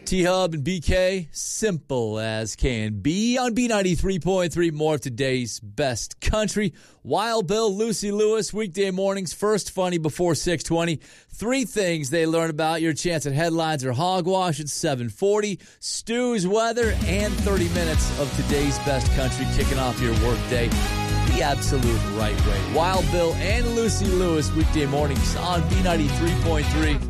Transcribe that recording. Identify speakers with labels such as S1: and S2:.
S1: T-Hub and BK, simple as can be. On B93.3, more of today's best country. Wild Bill, Lucy Lewis, weekday mornings, first funny before 6:20. 3 things they learn about your chance at headlines or hogwash at 7:40. Stu's weather and 30 minutes of today's best country, kicking off your workday the absolute right way. Wild Bill and Lucy Lewis, weekday mornings on B93.3.